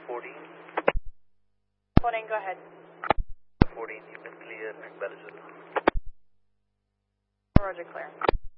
14. 14, go ahead. 14, you can clear and Belleville. Roger, clear.